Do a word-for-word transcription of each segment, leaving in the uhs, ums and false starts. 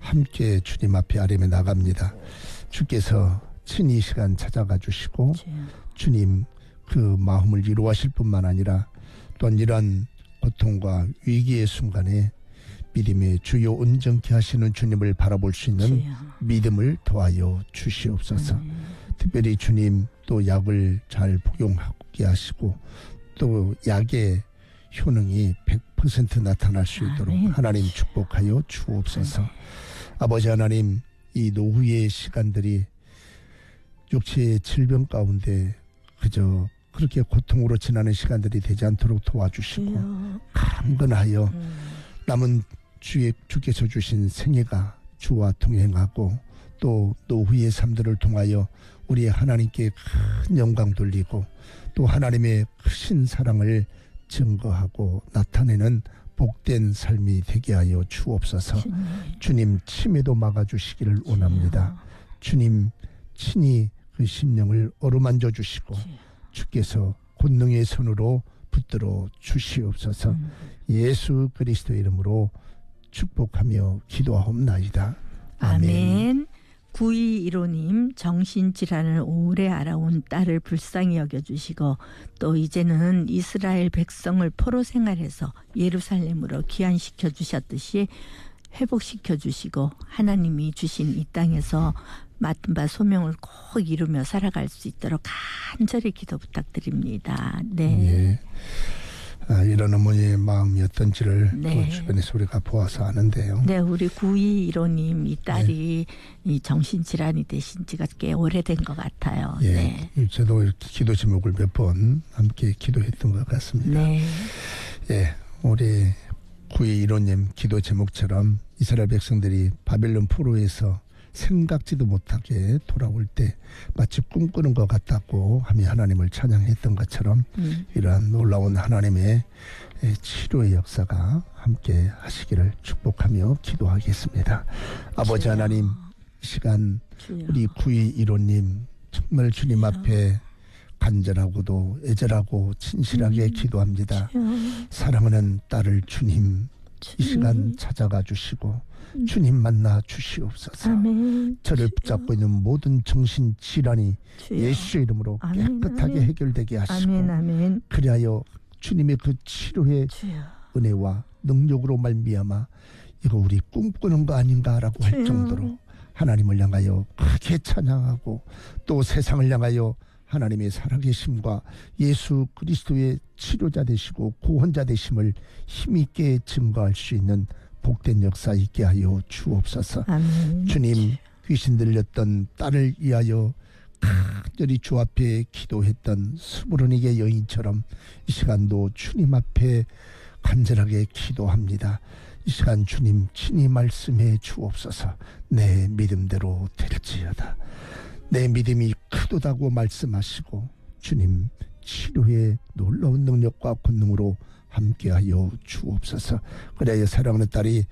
함께 주님 앞에 아뢰며 나갑니다. 주께서 친히 이 시간 찾아가 주시고 주님 그 마음을 이루하실 뿐만 아니라 또한 이러한 고통과 위기의 순간에 믿음의 주요 온전케 하시는 주님을 바라볼 수 있는 주여. 믿음을 더하여 주시옵소서. 네. 특별히 주님 또 약을 잘 복용하게 하시고 또 약의 효능이 백 퍼센트 나타날 수 있도록 아멘. 하나님 축복하여 주옵소서. 아멘. 아버지 하나님, 이 노후의 시간들이 육체의 질병 가운데 그저 그렇게 고통으로 지나는 시간들이 되지 않도록 도와주시고 주여. 강건하여 음. 남은 주의, 주께서 주신 생애가 주와 동행하고 또 노후의 삶들을 통하여 우리 하나님께 큰 영광 돌리고 또 하나님의 크신 사랑을 증거하고 나타내는 복된 삶이 되게 하여 주옵소서. 주님, 주님 치매도 막아주시기를 주여. 원합니다. 주님 친히 그 심령을 어루만져 주시고 주여. 주께서 권능의 손으로 붙들어 주시옵소서. 음. 예수 그리스도의 이름으로 축복하며 기도하옵나이다. 아멘. 아멘. 구이일오님 정신질환을 오래 알아온 딸을 불쌍히 여겨주시고 또 이제는 이스라엘 백성을 포로 생활해서 예루살렘으로 귀환시켜 주셨듯이 회복시켜 주시고 하나님이 주신 이 땅에서 맡은 바 소명을 꼭 이루며 살아갈 수 있도록 간절히 기도 부탁드립니다. 네. 예. 아, 이런 어머니의 마음이 어떤지를 네. 주변에서 우리가 보아서 아는데요. 네, 우리 구이일오님 이 딸이 네. 이 정신질환이 되신 지가 꽤 오래된 것 같아요. 예, 네. 저도 이렇게 기도 제목을 몇 번 함께 기도했던 것 같습니다. 네. 예, 우리 구이일오님 기도 제목처럼 이스라엘 백성들이 바벨론 포로에서 생각지도 못하게 돌아올 때 마치 꿈꾸는 것 같다고 하며 하나님을 찬양했던 것처럼 음. 이러한 놀라운 하나님의 치료의 역사가 함께 하시기를 축복하며 기도하겠습니다. 주여. 아버지 하나님, 이 시간 주여. 우리 구이일오님 정말 주님 주여. 앞에 간절하고도 애절하고 친실하게 음. 기도합니다. 주여. 사랑하는 딸을 주님 이 시간 찾아가 주시고 음. 주님 만나 주시옵소서. 아멘. 저를 붙잡고 있는 모든 정신질환이 주여. 예수의 이름으로 아멘. 깨끗하게 아멘. 해결되게 하시고 아멘. 아멘. 그리하여 주님의 그 치료의 주여. 은혜와 능력으로 말미암아 이거 우리 꿈꾸는 거 아닌가라고 주여. 할 정도로 하나님을 향하여 크게 찬양하고 또 세상을 향하여 하나님의 살아계심과 예수 그리스도의 치료자 되시고 구원자 되심을 힘있게 증거할 수 있는 복된 역사 있게 하여 주옵소서. 아멘. 주님, 귀신 들렸던 딸을 위하여 간절히 주 앞에 기도했던 스부르니게 여인처럼 이 시간도 주님 앞에 간절하게 기도합니다. 이 시간 주님 친히 말씀해 주옵소서. 내 믿음대로 될지어다. 내 믿음이 크도다고 말씀하시고 주님 치료의 놀라운 능력과 권능으로 함께하여 주옵소서. 그래야 사랑하는 딸이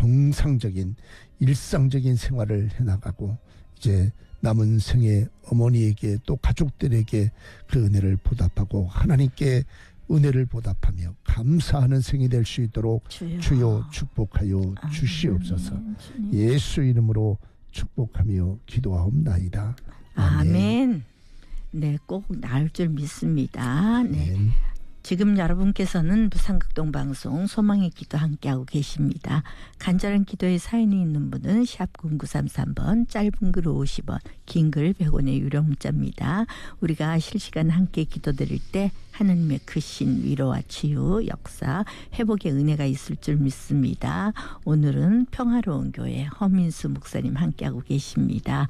정상적인 일상적인 생활을 해나가고 이제 남은 생에 어머니에게 또 가족들에게 그 은혜를 보답하고 하나님께 은혜를 보답하며 감사하는 생이 될 수 있도록 주여, 주여 축복하여 아멘. 주시옵소서. 주님. 예수 이름으로 축복하며 기도하옵나이다. 아멘. 아멘. 네, 꼭 나을 줄 믿습니다. 네. 아멘. 지금 여러분께서는 부산극동 방송 소망의 기도 함께하고 계십니다. 간절한 기도에 사연이 있는 분은 샵 공구삼삼 번, 짧은 글 오십 원, 긴 글 백 원의 유료 문자입니다. 우리가 실시간 함께 기도드릴 때 하나님의 크신 위로와 치유, 역사, 회복의 은혜가 있을 줄 믿습니다. 오늘은 평화로운 교회 허민수 목사님 함께하고 계십니다.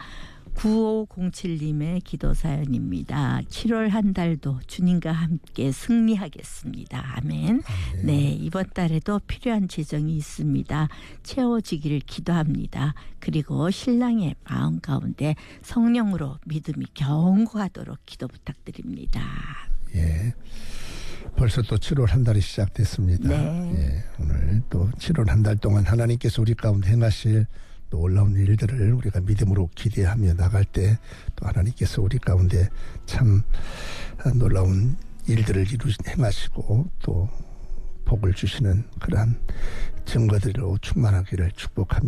구오공칠님의 기도 사연입니다. 칠월 한 달도 주님과 함께 승리하겠습니다. 아멘. 아멘. 네, 이번 달에도 필요한 재정이 있습니다. 채워지기를 기도합니다. 그리고 신랑의 마음 가운데 성령으로 믿음이 견고하도록 기도 부탁드립니다. 예. 벌써 또 칠월 한 달이 시작됐습니다. 네. 예, 오늘 또 칠월 한 달 동안 하나님께서 우리 가운데 행하실 놀라운 일들을 우리가 믿음으로 기대하며 나갈 때 또 하나님께서 우리 가운데 참 놀라운 일들을 이루 행하시고 또 복을 주시는 그러한 증거들로 충만하기를 축복하며